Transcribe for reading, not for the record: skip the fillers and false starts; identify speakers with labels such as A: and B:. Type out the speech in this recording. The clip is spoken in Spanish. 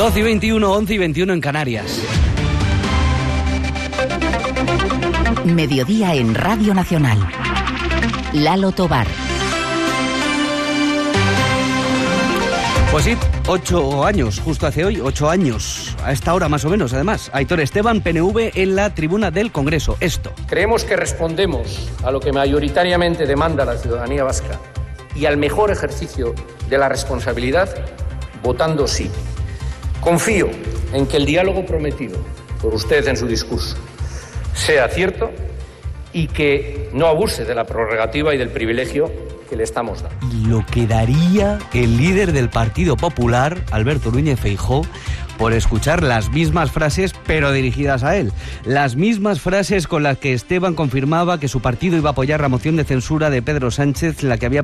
A: 12:21, 11:21 en Canarias.
B: Mediodía en Radio Nacional. Lalo Tobar.
A: Pues sí, 8 años, justo hace hoy, 8 años, a esta hora más o menos, además. Aitor Esteban, PNV, en la tribuna del Congreso. Esto.
C: Creemos que respondemos a lo que mayoritariamente demanda la ciudadanía vasca y al mejor ejercicio de la responsabilidad votando sí. Confío en que el diálogo prometido por usted en su discurso sea cierto y que no abuse de la prerrogativa y del privilegio que le estamos dando.
A: Y lo que daría el líder del Partido Popular, Alberto Núñez Feijóo, por escuchar las mismas frases, pero dirigidas a él. Las mismas frases con las que Esteban confirmaba que su partido iba a apoyar la moción de censura de Pedro Sánchez, la que había